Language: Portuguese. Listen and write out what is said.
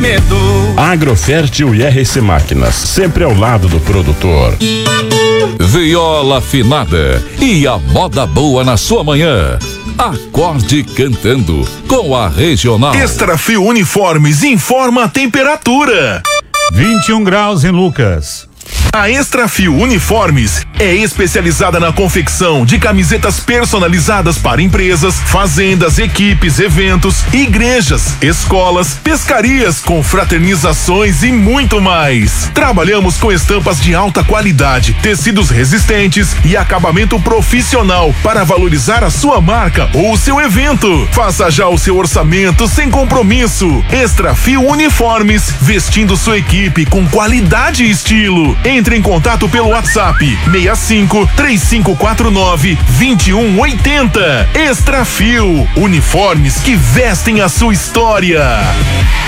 medo. Agrofértil e RC Máquinas, sempre ao lado do produtor. Viola afinada e a moda boa na sua manhã. Acorde cantando com a Regional. Extrafrio Uniformes informa a temperatura. 21 graus em Lucas. A Extrafrio Uniformes é especializada na confecção de camisetas personalizadas para empresas, fazendas, equipes, eventos, igrejas, escolas, pescarias, confraternizações e muito mais. Trabalhamos com estampas de alta qualidade, tecidos resistentes e acabamento profissional para valorizar a sua marca ou o seu evento. Faça já o seu orçamento sem compromisso. Extrafrio Uniformes, vestindo sua equipe com qualidade e estilo. Entre em contato pelo WhatsApp 65-3549-2180. Extrafrio, uniformes que vestem a sua história.